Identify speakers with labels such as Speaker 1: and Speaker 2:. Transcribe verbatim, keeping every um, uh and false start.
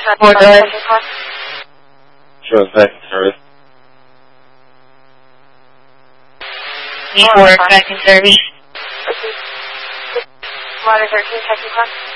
Speaker 1: Four doors.
Speaker 2: Sure, second service.
Speaker 1: Need four second service.
Speaker 3: Water thirteen, second class.